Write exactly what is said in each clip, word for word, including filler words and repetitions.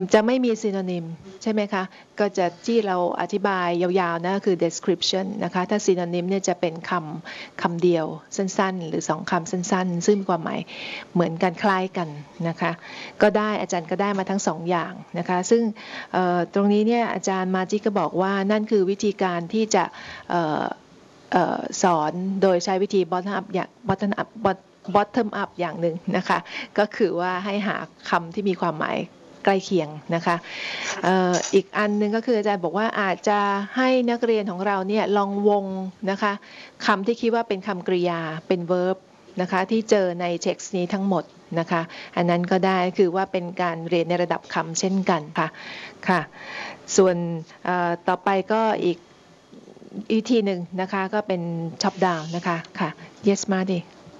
จะไม่มี synonym ใช่ไหมคะก็จะที่เราอธิบายยาวๆนะคือ description นะคะถ้า synonym เนี่ยจะเป็นคำคำเดียวสั้นๆหรือสองคำสั้นๆซึ่งความหมายเหมือนกันคล้ายกันนะคะก็ได้อาจารย์ก็ได้มาทั้งสองอย่างนะคะซึ่งตรงนี้เนี่ยอาจารย์มาจิก็บอกว่านั่นคือวิธีการที่จะสอนโดยใช้วิธี bottom up อย่าง bottom up bottom up อย่างหนึ่งนะคะก็คือว่าให้หาคำที่มีความหมายใกล้เคียงนะคะเอ่ออีกอันนึงก็คืออาจารย์บอกว่าอาจจะให้นักเรียนของเราเนี่ยลองวงนะคะคำที่คิดว่าเป็นคำกริยาเป็น verb นะคะที่เจอใน text นี้ทั้งหมดนะคะอันนั้นก็ได้คือว่าเป็นการเรียนในระดับคำเช่นกันค่ะค่ะส่วนต่อไปก็อีกอีกทีหนึ่งนะคะก็เป็น top down นะคะค่ะ yes Marty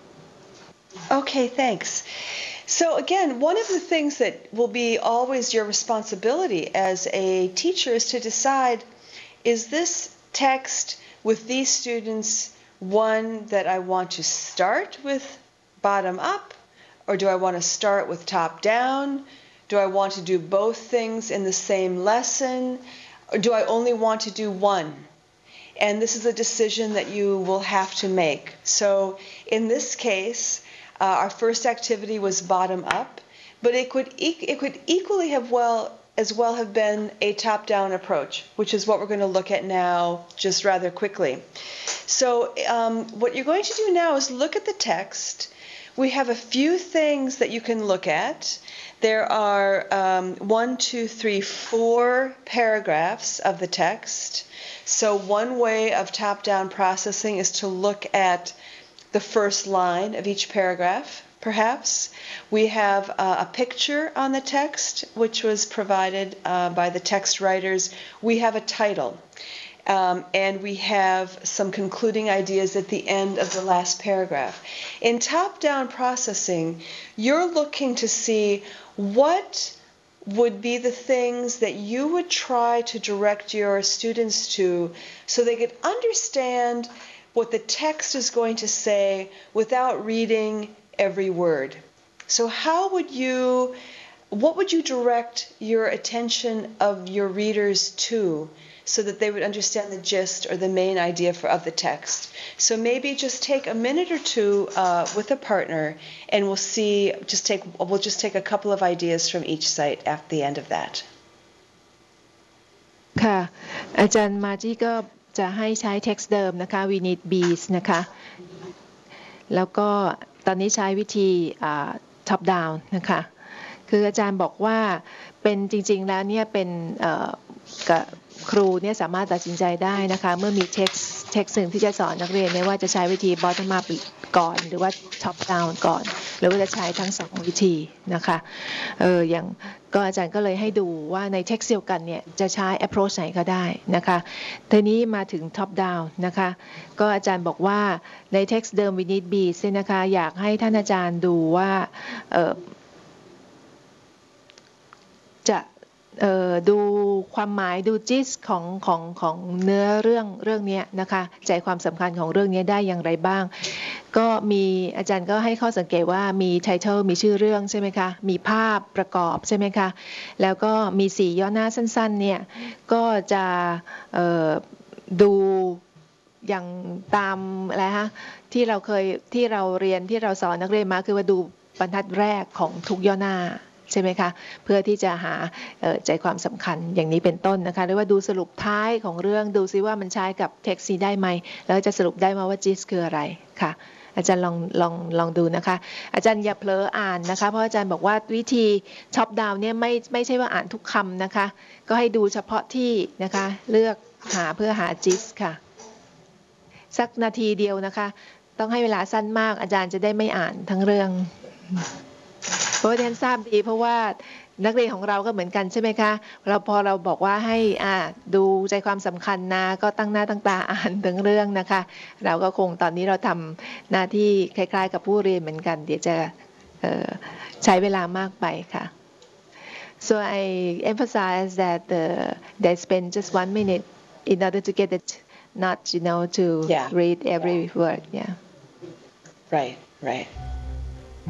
Okay, thanks. So again, one of the things that will be always your responsibility as a teacher is to decide, is this text with these students one that I want to start with bottom up, or do I want to start with top down? Do I want to do both things in the same lesson, or do I only want to do one? And this is a decision that you will have to make. So in this case, Uh, our first activity was bottom up, but it could e it could equally have well as well have been a top-down approach, which is what we're going to look at now just rather quickly. So um, what you're going to do now is look at the text. We have a few things that you can look at. There are um, one, two, three, four paragraphs of the text. So one way of top-down processing is to look at the first line of each paragraph, perhaps. We have uh, a picture on the text, which was provided uh, by the text writers. We have a title, um, and we have some concluding ideas at the end of the last paragraph. In top-down processing, you're looking to see what would be the things that you would try to direct your students to so they could understand what the text is going to say without reading every word. So how would you, what would you direct your attention of your readers to so that they would understand the gist or the main idea for, of the text? So maybe just take a minute or two uh, with a partner and we'll see, just take, we'll just take a couple of ideas from each site at the end of that. ค่ะอาจารย์มาจิก็จะให้ใช้ text เดิมนะคะ we need bees นะคะแล้วก็ตอนนี้ใช้วิธี top down นะคะคืออาจารย์บอกว่าเป็นจริงๆแล้วเนี่ยเป็นครูเนี่ยสามารถตัดสินใจได้นะคะเมื่อมี text text หนึ่งที่จะสอนนักเรียนเนี่ยว่าจะใช้วิธี bottom up ก่อนหรือว่า top down ก่อนหรือว่าจะใช้ทั้งสองวิธีนะคะเอออย่างก็อาจารย์ก็เลยให้ดูว่าใน text เดียวกันเนี่ยจะใช้ approach ไหนก็ได้นะคะทีนี้มาถึง top down นะคะก็อาจารย์บอกว่าใน text เดิม we need bees นะคะอยากให้ท่านอาจารย์ดูว่าเออจะดูความหมายดูจิสของของของเนื้อเรื่องเรื่องนี้นะคะใจความสำคัญของเรื่องนี้ได้อย่างไรบ้างก็มีอาจารย์ก็ให้ข้อสังเกตว่ามีไทเทิลมีชื่อเรื่องใช่ไหมคะมีภาพประกอบใช่ไหมคะแล้วก็มีสีย่อหน้าสั้นๆเนี่ยก็จะดูอย่างตามอะไรฮะที่เราเคยที่เราเรียนที่เราสอนนักเรียนมาคือว่าดูบรรทัดแรกของทุกย่อหน้าใช่ไหมคะเพื่อที่จะหาใจความสำคัญอย่างนี้เป็นต้นนะคะหรือว่าดูสรุปท้ายของเรื่องดูซิว่ามันใช้กับเท็กซ์ได้ไหมแล้วจะสรุปได้มาว่าจิสคืออะไรค่ะอาจารย์ลองลองลองดูนะคะอาจารย์อย่าเผลออ่านนะคะเพราะอาจารย์บอกว่าวิธีช็อปดาวน์เนี่ยไม่ไม่ใช่ว่าอ่านทุกคำนะคะก็ให้ดูเฉพาะที่นะคะเลือกหาเพื่อหาจิสค่ะสักนาทีเดียวนะคะต้องให้เวลาสั้นมากอาจารย์จะได้ไม่อ่านทั้งเรื่องเพราะว่าท่านทราบดีเพราะว่านักเรียนของเราก็เหมือนกันใช่ไหมคะเราพอเราบอกว่าให้อ่าดูใจความสำคัญนะก็ตั้งหน้าตั้งตาอ่านทั้งเรื่องนะคะเราก็คงตอนนี้เราทำหน้าที่คล้ายๆกับผู้เรียนเหมือนกันเดี๋ยวจะใช้เวลามากไปค่ะ so I emphasize that uh, they spend just one minute in order to get it not you know to yeah. read every word yeah right right